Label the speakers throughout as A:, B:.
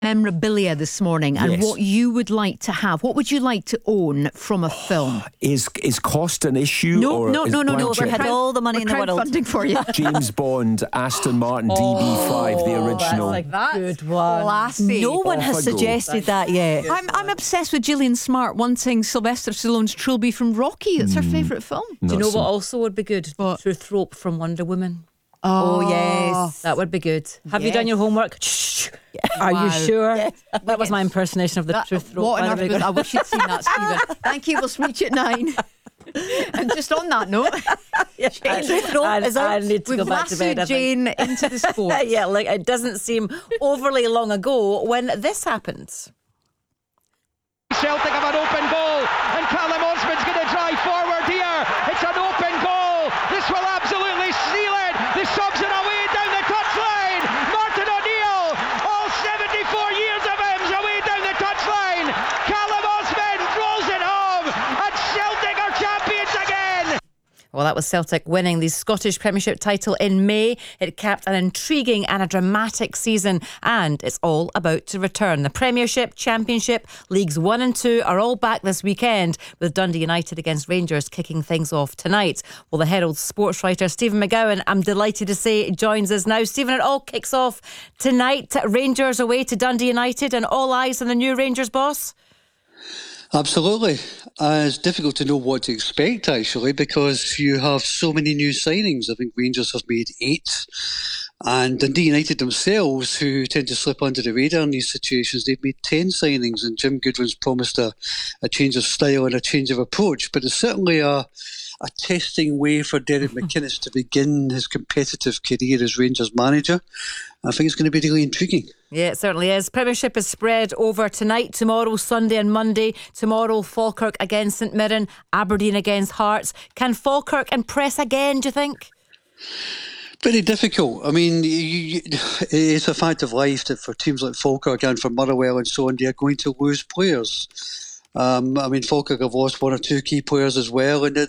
A: memorabilia this morning and
B: Yes.
A: what you would like to have. What would you like to own from a film?
B: Is cost an issue?
A: No.
C: We had all the money in the world.
A: Crowdfunding for you.
B: James Bond, Aston Martin DB5, the original.
A: That's good one. Classy.
C: No one has
B: Off I go.
C: suggested that yet.
A: I'm obsessed with Gillian Smart wanting Sylvester Stallone's Trilby from Rocky. It's her favourite film.
D: Do you know what also would be good? Truth Rope from Wonder Woman.
C: Oh, yes.
D: That would be good. Have you done your homework? Are
A: Wow.
D: you sure?
C: Yes.
D: That was my impersonation of the Truth Rope.
A: What on
D: by
A: earth
D: the way.
A: was, I wish you'd seen that, Stephen. Thank you. We'll speak at 9. And just on that note,
C: Truth Rope is
D: I
C: out.
D: need to
A: we've
D: go back to bed.
A: lassoed
D: I think.
A: Jane into the sport.
D: Yeah, like it doesn't seem overly long ago when this happened.
E: Celtic have an open goal and Callum Osman's going to drive forward here. It's an open goal. This will absolutely seal it. The subs are away down the touchline. Martin O'Neill, all 74 years of him's away down the touchline. Callum Osman rolls it home and Celtic are champions again.
D: Well, that was Celtic winning the Scottish Premiership title in May. It capped an intriguing and a dramatic season, and it's all about to return. The Premiership, Championship, Leagues 1 and 2 are all back this weekend, with Dundee United against Rangers kicking things off tonight. Well, the Herald sports writer Stephen McGowan, I'm delighted to say, joins us now. Stephen, it all kicks off tonight. Rangers away to Dundee United, and all eyes on the new Rangers boss.
F: Absolutely. It's difficult to know what to expect, actually, because you have so many new signings. I think Rangers have made 8. And Dundee United themselves, who tend to slip under the radar in these situations, they've made 10 signings. And Jim Goodwin's promised a change of style and a change of approach. But it's certainly a testing way for Derek McInnes to begin his competitive career as Rangers manager. I think it's going to be really intriguing.
D: Yeah, it certainly is. Premiership is spread over tonight, tomorrow, Sunday and Monday. Tomorrow, Falkirk against St Mirren, Aberdeen against Hearts. Can Falkirk impress again, do you think?
F: Very difficult. I mean, it's a fact of life that for teams like Falkirk and for Motherwell and so on, they are going to lose players. I mean, Falkirk have lost 1 or 2 key players as well. And,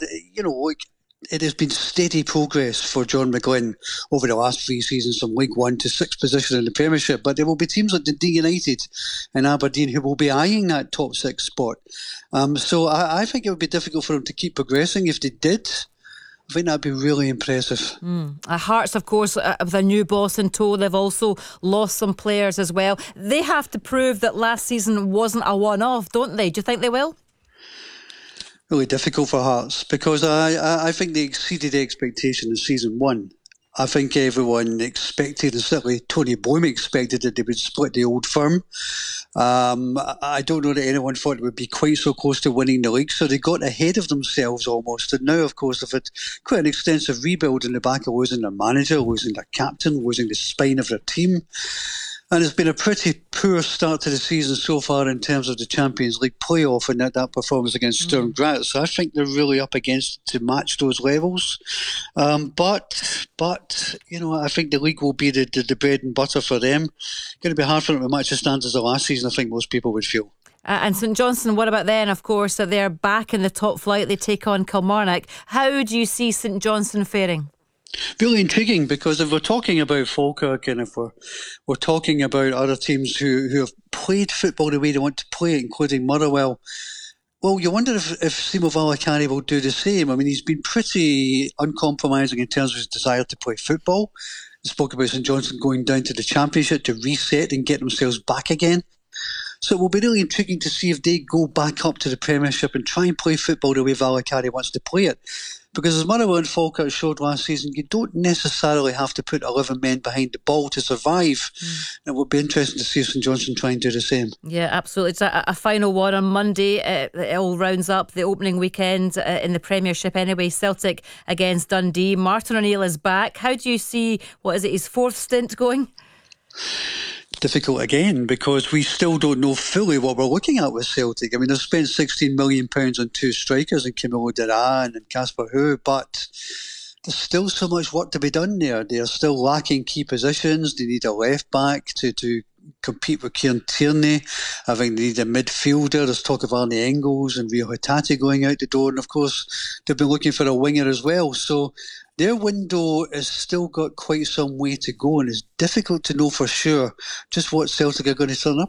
F: it has been steady progress for John McGlynn over the last 3 seasons from League 1 to 6th position in the Premiership. But there will be teams like Dundee United and Aberdeen who will be eyeing that top 6 spot. So I think it would be difficult for them to keep progressing. If they did, I think that'd be really impressive.
D: Hearts, of course, with a new boss in tow, they've also lost some players as well. They have to prove that last season wasn't a one-off, don't they? Do you think they will?
F: Really difficult for Hearts because I think they exceeded expectation in season 1. I think everyone expected, and certainly Tony Bloom expected, that they would split the old firm. I don't know that anyone thought it would be quite so close to winning the league, so they got ahead of themselves almost. And now, of course, they've had quite an extensive rebuild in the back of losing their manager, losing their captain, losing the spine of their team. And it's been a pretty poor start to the season so far in terms of the Champions League playoff and that performance against Sturm Graz. So I think they're really up against it to match those levels. But I think the league will be the bread and butter for them. Going to be hard for them to match the standards of last season, I think most people would feel.
D: And St Johnstone, what about then? Of course, they're back in the top flight. They take on Kilmarnock. How do you see St Johnstone faring?
F: Really intriguing, because if we're talking about Falkirk and if we're talking about other teams who have played football the way they want to play it, including Motherwell, well, you wonder if Simo Valakari will do the same. I mean, he's been pretty uncompromising in terms of his desire to play football. He spoke about St Johnstone going down to the Championship to reset and get themselves back again. So it will be really intriguing to see if they go back up to the Premiership and try and play football the way Valakari wants to play it. Because as Motherwell and Falkirk showed last season, you don't necessarily have to put 11 men behind the ball to survive. It would be interesting to see if St Johnstone try and do the same.
D: Yeah, absolutely. It's a final one on Monday. It all rounds up the opening weekend in the Premiership anyway. Celtic against Dundee. Martin O'Neill is back. How do you see, his 4th stint going?
F: Difficult again, because we still don't know fully what we're looking at with Celtic. I mean, they've spent £16 million on 2 strikers in Camilo Duran and Casper Hu, but there's still so much work to be done there. They are still lacking key positions. They need a left back to compete with Kieran Tierney. I think they need a midfielder. There's talk of Arne Engels and Rio Hatate going out the door, and of course they've been looking for a winger as well. So their window has still got quite some way to go, and it's difficult to know for sure just what Celtic are going to turn up